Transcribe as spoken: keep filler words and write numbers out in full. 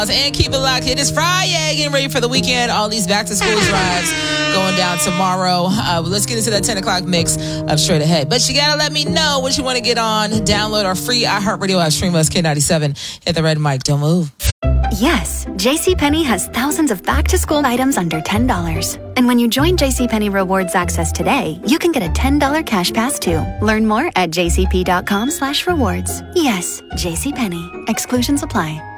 And keep it locked. It is Friday, getting ready for the weekend. All these back to school drives going down tomorrow. Uh, let's get into that ten o'clock mix of Straight Ahead. But you got to let me know what you want to get on. Download our free iHeartRadio app. Stream us K ninety-seven. Hit the red mic. Don't move. Yes, JCPenney has thousands of back-to-school items under ten dollars. And when you join JCPenney Rewards Access today, you can get a ten dollars cash pass too. Learn more at jcp.com slash rewards. Yes, JCPenney. Exclusions apply.